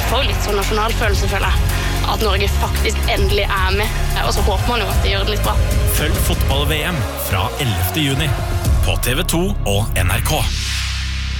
får litt sånn nasjonalfølelse, føler jeg. At Norge faktisk endelig med. Og så håper man jo at de gjør det litt bra. Følg fotball-VM fra 11. juni på TV 2 og NRK.